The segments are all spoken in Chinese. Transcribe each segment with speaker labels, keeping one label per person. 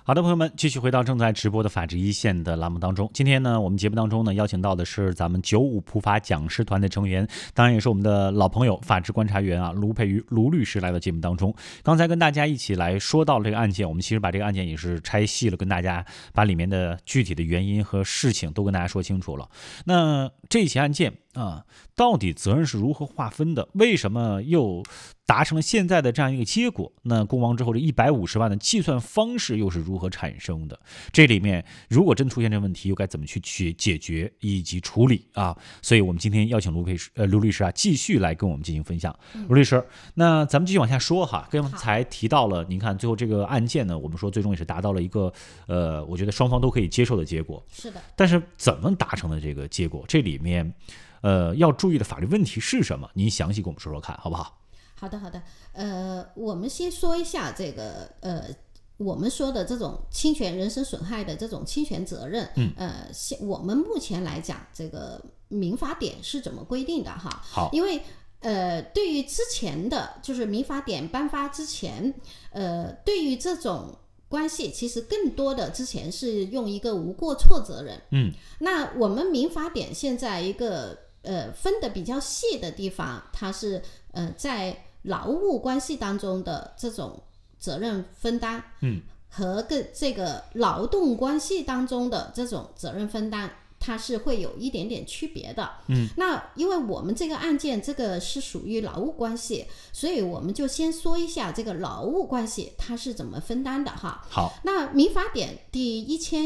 Speaker 1: 好的，朋友们，继续回到正在直播的法治一线的栏目当中。今天呢，我们节目当中呢，邀请到的是咱们95普法讲师团的成员，当然也是我们的老朋友法治观察员啊，卢佩瑜卢律师来到节目当中。刚才跟大家一起来说到了这个案件，我们其实把这个案件也是拆细了，跟大家把里面的具体的原因和事情都跟大家说清楚了。那这起案件啊，到底责任是如何划分的？为什么又达成了现在的这样一个结果？那公亡之后这150万的计算方式又是如何产生的？这里面如果真出现这个问题，又该怎么去解决以及处理啊？所以我们今天邀请卢律师啊，继续来跟我们进行分享。卢律师，那咱们继续往下说哈。刚才提到了，您看最后这个案件呢，我们说最终也是达到了一个我觉得双方都可以接受的结果。
Speaker 2: 是的。
Speaker 1: 但是怎么达成的这个结果？这里面要注意的法律问题是什么？您详细跟我们说说看，好不好？
Speaker 2: 好的，我们先说一下这个我们说的这种侵权人身损害的这种侵权责任，我们目前来讲，这个民法典是怎么规定的哈？
Speaker 1: 好，
Speaker 2: 因为对于之前的就是民法典颁发之前，对于这种关系，其实更多的之前是用一个无过错责任。那我们民法典现在一个分的比较细的地方，它是在劳务关系当中的这种责任分担，和这个劳动关系当中的这种责任分担，它是会有一点点区别的。那因为我们这个案件这个是属于劳务关系，所以我们就先说一下这个劳务关系它是怎么分担的哈。
Speaker 1: 好，
Speaker 2: 那民法典第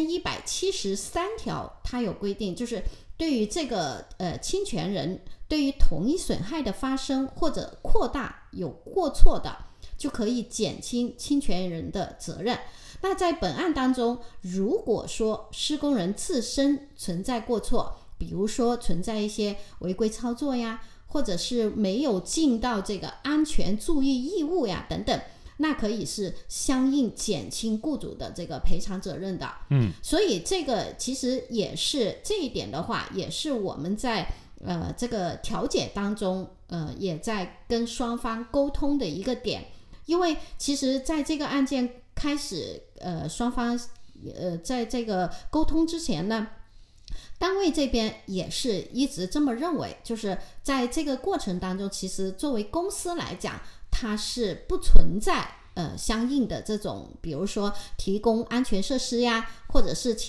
Speaker 2: 1173条它有规定，就是对于这个侵权人对于同一损害的发生或者扩大有过错的，就可以减轻侵权人的责任。那在本案当中，如果说施工人自身存在过错，比如说存在一些违规操作呀，或者是没有尽到这个安全注意义务呀等等，那可以是相应减轻雇主的这个赔偿责任的。所以这个其实也是这一点的话，也是我们在这个调解当中也在跟双方沟通的一个点。因为其实在这个案件开始双方在这个沟通之前呢，单位这边也是一直这么认为，就是在这个过程当中，其实作为公司来讲，它是不存在相应的这种比如说提供安全设施呀，或者是